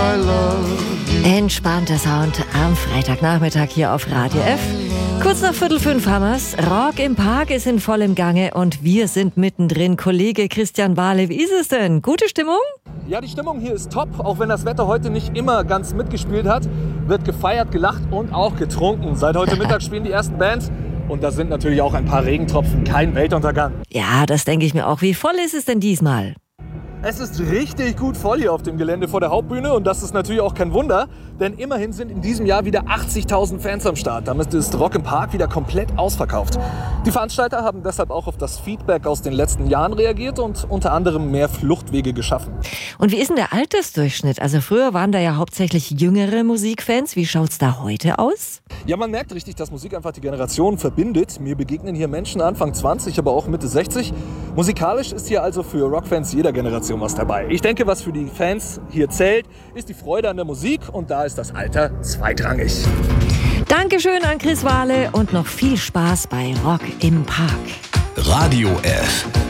I love you. Entspannter Sound am Freitagnachmittag hier auf Radio F. Kurz nach 4:45 haben wir's. Rock im Park ist in vollem Gange und wir sind mittendrin. Kollege Christian Wahle, wie ist es denn? Gute Stimmung? Ja, die Stimmung hier ist top. Auch wenn das Wetter heute nicht immer ganz mitgespielt hat, wird gefeiert, gelacht und auch getrunken. Seit heute Mittag spielen die ersten Bands. Und da sind natürlich auch ein paar Regentropfen, kein Weltuntergang. Ja, das denke ich mir auch. Wie voll ist es denn diesmal? Es ist richtig gut voll hier auf dem Gelände vor der Hauptbühne und das ist natürlich auch kein Wunder, denn immerhin sind in diesem Jahr wieder 80.000 Fans am Start. Damit ist Rock im Park wieder komplett ausverkauft. Die Veranstalter haben deshalb auch auf das Feedback aus den letzten Jahren reagiert und unter anderem mehr Fluchtwege geschaffen. Und wie ist denn der Altersdurchschnitt? Also früher waren da ja hauptsächlich jüngere Musikfans. Wie schaut's da heute aus? Ja, man merkt richtig, dass Musik einfach die Generationen verbindet. Mir begegnen hier Menschen Anfang 20, aber auch Mitte 60. Musikalisch ist hier also für Rockfans jeder Generation was dabei. Ich denke, was für die Fans hier zählt, ist die Freude an der Musik und da ist das Alter zweitrangig. Dankeschön an Chris Wahle und noch viel Spaß bei Rock im Park. Radio F.